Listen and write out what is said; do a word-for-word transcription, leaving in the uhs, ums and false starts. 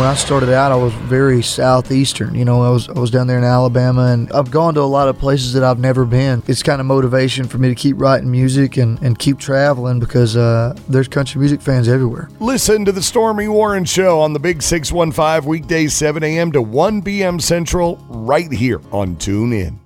when I started out, I was very southeastern. You know, I was I was down there in Alabama, and I've gone to a lot of places that I've never been. It's kind of motivation for me to keep writing music and, and keep traveling because uh, there's country music fans everywhere. Listen to the Stormy Warren Show on the Big six one five weekdays seven a.m. to one p.m. Central right here on TuneIn.